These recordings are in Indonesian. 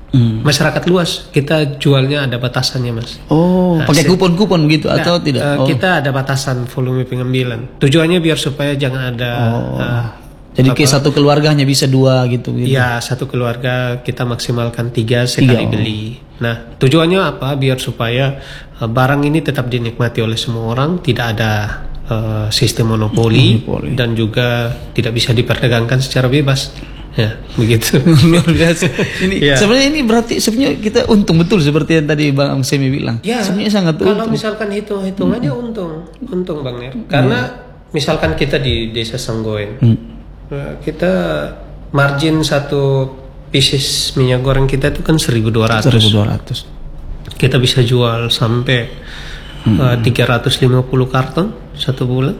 Masyarakat luas kita jualnya ada batasannya, Mas. Pakai kupon-kupon begitu atau tidak? Kita ada batasan volume pengambilan. Tujuannya biar supaya jangan ada jadi kayak satu keluarga hanya bisa 2 gitu. Iya, satu keluarga kita maksimalkan 3 sekali beli. Nah, tujuannya apa? Biar supaya barang ini tetap dinikmati oleh semua orang, tidak ada sistem monopoli dan juga tidak bisa diperdagangkan secara bebas. Ya, begitu. Luar biasa. Ini sebenarnya ini berarti sebenarnya kita untung betul seperti yang tadi Bang Semi bilang. Ya, sebenarnya sangat untung. Kalau misalkan hitung-hitungannya untung Bang Ner. Karena misalkan kita di Desa Sanggoen, kita margin satu pieces minyak goreng kita itu kan 1.200. Kita bisa jual sampai 350 karton satu bulan.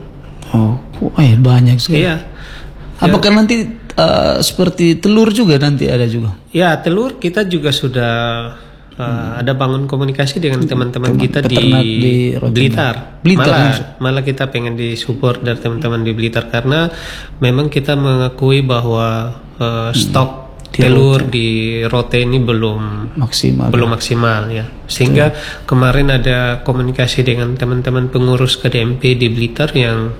Banyak sekali. Iya. Apakah nanti seperti telur juga nanti ada juga? Ya, telur kita juga sudah ada bangun komunikasi dengan teman-teman kita di Blitar. Malah kita pengen disupport dari teman-teman di Blitar karena memang kita mengakui bahwa stok telur di Rote ini belum maksimal ya. Sehingga kemarin ada komunikasi dengan teman-teman pengurus KDMP di Blitar yang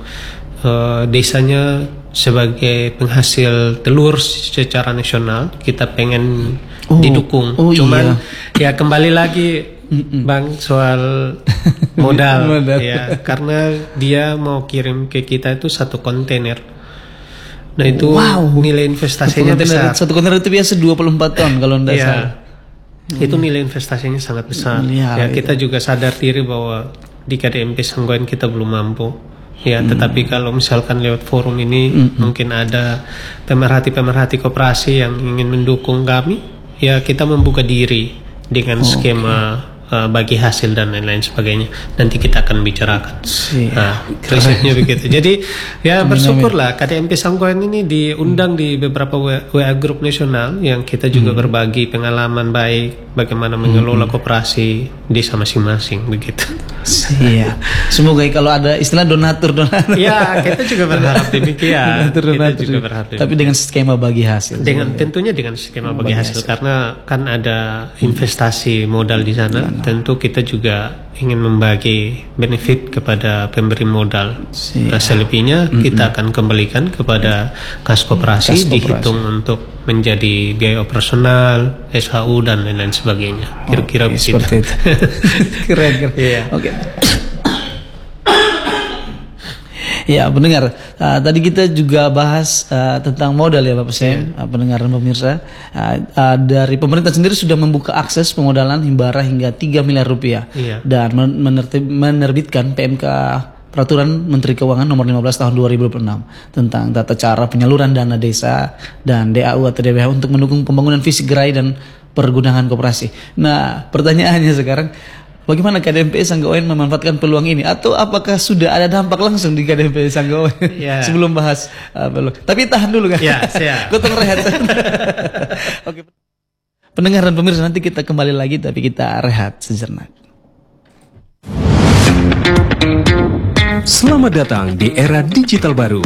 desanya sebagai penghasil telur secara nasional, kita pengen didukung. Cuman ya kembali lagi Bang soal modal. Ya, karena dia mau kirim ke kita itu 1 kontainer. Nah itu nilai investasinya besar. 1 kontainer itu biasa 24 ton kalau tidak salah. Itu nilai investasinya sangat besar. Ya, kita juga sadar diri bahwa di KDMP Sanggoen kita belum mampu. Ya, tetapi kalau misalkan lewat forum ini mungkin ada pemerhati-pemerhati koperasi yang ingin mendukung kami, ya kita membuka diri dengan skema bagi hasil dan lain-lain sebagainya. Nanti kita akan bicarakan risetnya begitu. Jadi ya bersyukurlah KDMP Sanggoen ini diundang di beberapa WA grup nasional yang kita juga berbagi pengalaman baik bagaimana mengelola koperasi desa masing-masing begitu. Iya. Semoga kalau ada istilah donatur. Ya, kita juga berharap demikian. Tapi dengan skema bagi hasil. Tentunya dengan skema bagi hasil karena kan ada investasi modal di sana. Tentu kita juga ingin membagi benefit kepada pemberi modal. Nah, selebihnya kita akan kembalikan kepada kas koperasi dihitung untuk menjadi biaya operasional, SHU dan lain-lain sebagainya. Kira-kira begitu. Seperti itu. Keren. Iya. Oke. Ya, pendengar, tadi kita juga bahas tentang modal ya Bapak Sem, pendengar dan pemirsa. Dari pemerintah sendiri sudah membuka akses pemodalan himbara hingga 3 miliar rupiah dan menerbitkan PMK Peraturan Menteri Keuangan Nomor 15 Tahun 2006 tentang tata cara penyaluran dana desa dan DAU atau DBH untuk mendukung pembangunan fisik gerai dan pergunaan koperasi. Nah, pertanyaannya sekarang, bagaimana KDMP Sanggoen memanfaatkan peluang ini? Atau apakah sudah ada dampak langsung di KDMP Sanggoen? Sebelum bahas peluang. Tapi tahan dulu kan? Ya, siap. Gotong rehat. Oke. Pendengar dan pemirsa, nanti kita kembali lagi tapi kita rehat sejenak. Selamat datang di era digital baru.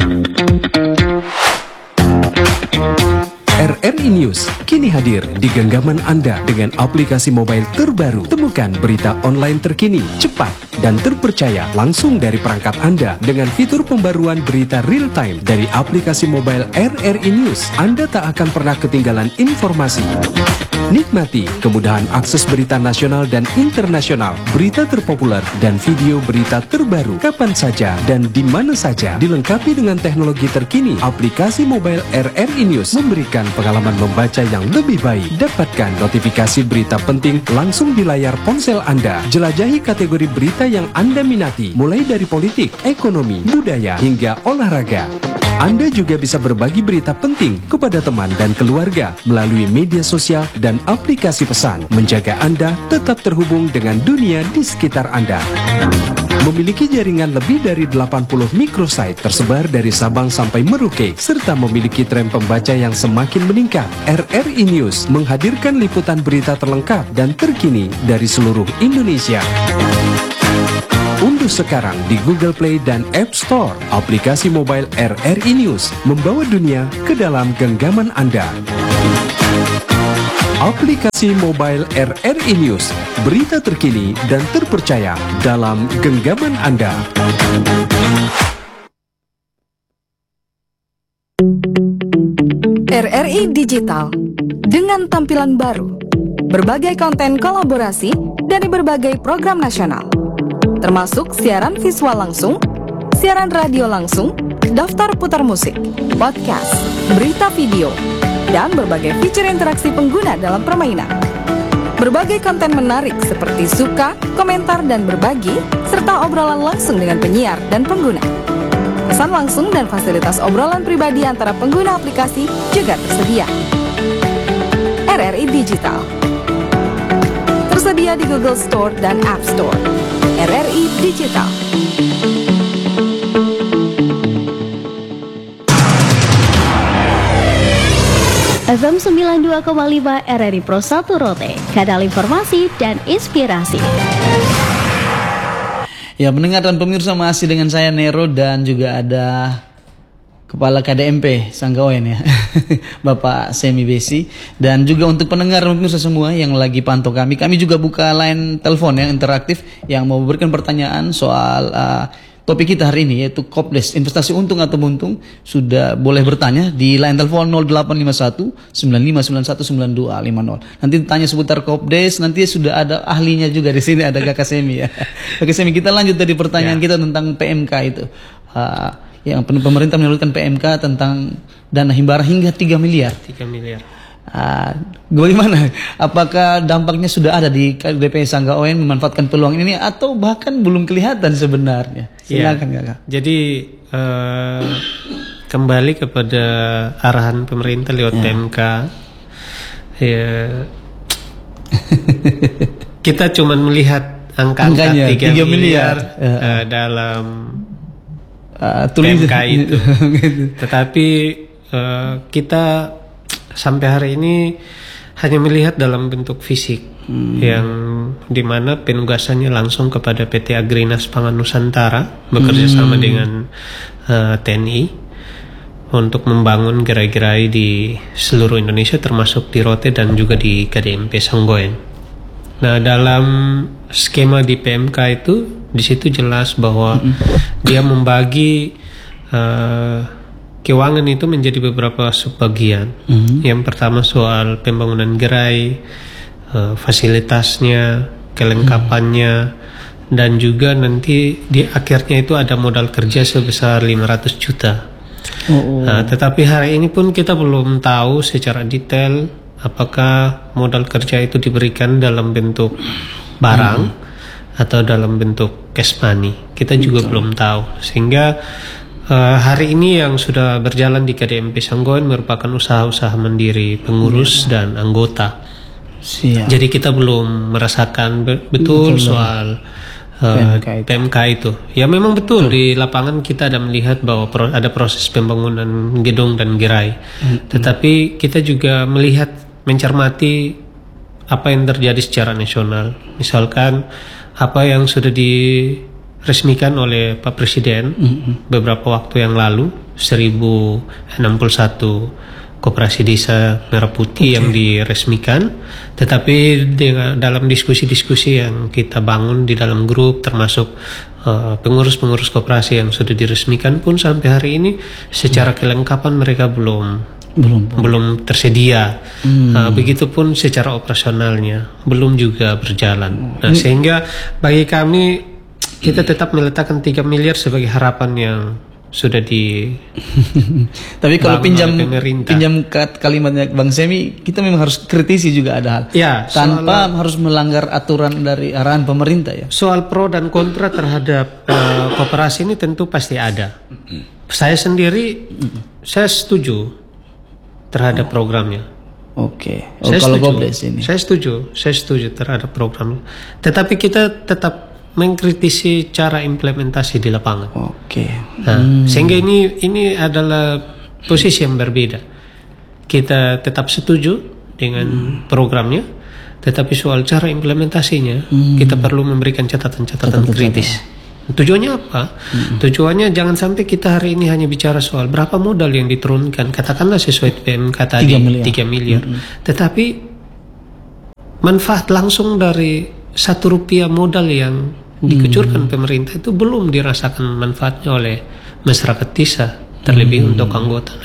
RRI News kini hadir di genggaman Anda dengan aplikasi mobile terbaru. Temukan berita online terkini, cepat, dan terpercaya langsung dari perangkat Anda dengan fitur pembaruan berita real time dari aplikasi mobile RRI News. Anda tak akan pernah ketinggalan informasi. Nikmati kemudahan akses berita nasional dan internasional, berita terpopuler, dan video berita terbaru kapan saja dan di mana saja. Dilengkapi dengan teknologi terkini, aplikasi mobile RRI News memberikan pengalaman membaca yang lebih baik. Dapatkan notifikasi berita penting langsung di layar ponsel Anda. Jelajahi kategori berita yang Anda minati, mulai dari politik, ekonomi, budaya, hingga olahraga. Anda juga bisa berbagi berita penting kepada teman dan keluarga melalui media sosial dan aplikasi pesan, menjaga Anda tetap terhubung dengan dunia di sekitar Anda. Memiliki jaringan lebih dari 80 microsite tersebar dari Sabang sampai Merauke, serta memiliki tren pembaca yang semakin meningkat. RRI News menghadirkan liputan berita terlengkap dan terkini dari seluruh Indonesia. Unduh sekarang di Google Play dan App Store aplikasi mobile RRI News, membawa dunia ke dalam genggaman Anda. Aplikasi mobile RRI News, berita terkini dan terpercaya dalam genggaman Anda. RRI Digital dengan tampilan baru, berbagai konten kolaborasi dari berbagai program nasional, termasuk siaran visual langsung, siaran radio langsung, daftar putar musik, podcast, berita video, dan berbagai fitur interaksi pengguna dalam permainan. Berbagai konten menarik seperti suka, komentar, dan berbagi, serta obrolan langsung dengan penyiar dan pengguna. Pesan langsung dan fasilitas obrolan pribadi antara pengguna aplikasi juga tersedia. RRI Digital tersedia di Google Store dan App Store. RRI Digital. FM 92,5 RRI Pro 1 Rote, kanal informasi dan inspirasi. Ya, pendengar dan pemirsa, masih dengan saya Nero dan juga ada Kepala KDMP Sanggaoen ya, Bapak Semi Besi. Dan juga untuk pendengar dan pemirsa semua yang lagi pantau kami juga buka line telepon yang interaktif yang mau memberikan pertanyaan soal topik kita hari ini, yaitu Kopdes, investasi untung atau buntung. Sudah boleh bertanya di line telepon 0851 9591 9250. Nanti tanya seputar Kopdes, nanti sudah ada ahlinya juga di sini, ada Kakak Semi ya. Kakak Semi, kita lanjut dari pertanyaan kita tentang PMK itu. Yang pemerintah menyalurkan PMK tentang dana himbara hingga 3 miliar. 3 miliar. Bagaimana? Apakah dampaknya sudah ada di KDP Sanggaoen memanfaatkan peluang ini atau bahkan belum kelihatan sebenarnya? Silakan Kakak. Jadi kembali kepada arahan pemerintah lewat PMK. Ya, kita cuma melihat angka-angka 3 miliar dalam PMK itu. Tetapi kita sampai hari ini hanya melihat dalam bentuk fisik, yang dimana penugasannya langsung kepada PT Agrinas Pangan Nusantara bekerja sama dengan TNI untuk membangun gerai-gerai di seluruh Indonesia, termasuk di Rote dan juga di KDMP Sanggaoen. Nah, dalam skema di PMK itu, di situ jelas bahwa dia membagi keuangan itu menjadi beberapa subbagian. Yang pertama soal pembangunan gerai, fasilitasnya, kelengkapannya, dan juga nanti di akhirnya itu ada modal kerja sebesar 500 juta. Tetapi hari ini pun kita belum tahu secara detail apakah modal kerja itu diberikan dalam bentuk barang atau dalam bentuk cash money. Kita juga belum tahu, sehingga hari ini yang sudah berjalan di KDMP Sanggaoen merupakan usaha-usaha mandiri pengurus dan anggota. Jadi kita belum merasakan betul soal PMK itu. Ya memang betul di lapangan kita ada melihat bahwa ada proses pembangunan gedung dan gerai. Tetapi kita juga melihat, mencermati apa yang terjadi secara nasional. Misalkan apa yang sudah diresmikan oleh Pak Presiden beberapa waktu yang lalu, 1061 koperasi desa Merah Putih yang diresmikan. Tetapi dalam diskusi-diskusi yang kita bangun di dalam grup, termasuk pengurus-pengurus koperasi yang sudah diresmikan pun sampai hari ini secara kelengkapan mereka belum tersedia. Begitupun secara operasionalnya belum juga berjalan. Nah, sehingga bagi kami, kita tetap meletakkan 3 miliar sebagai harapan yang sudah di. Tapi kalau pinjam kalimatnya Bang Semi, kita memang harus kritisi juga ada hal. Ya, tanpa harus melanggar aturan dari arahan pemerintah ya. Soal pro dan kontra terhadap koperasi ini tentu pasti ada. Saya sendiri saya setuju terhadap programnya. Kalau Kopdes ini. Saya setuju terhadap programnya. Tetapi kita tetap mengkritisi cara implementasi di lapangan. Sehingga ini adalah posisi yang berbeda. Kita tetap setuju dengan programnya, tetapi soal cara implementasinya kita perlu memberikan catatan-catatan kritis. Tujuannya apa? Tujuannya jangan sampai kita hari ini hanya bicara soal berapa modal yang diturunkan, katakanlah sesuai PMK tadi 3 miliar. Tetapi manfaat langsung dari Rp1 modal yang dikucurkan pemerintah itu belum dirasakan manfaatnya oleh masyarakat desa, terlebih untuk anggota.